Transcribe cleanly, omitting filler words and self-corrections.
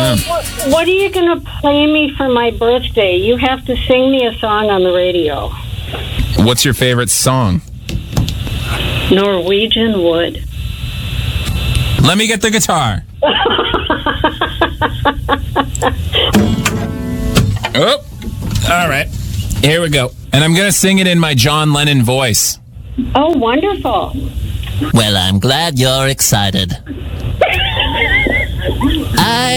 what are you going to play me for my birthday? You have to sing me a song on the radio. What's your favorite song? Norwegian Wood. Let me get the guitar. Oh, all right. Here we go. And I'm going to sing it in my John Lennon voice. Oh, wonderful. Well, I'm glad you're excited. I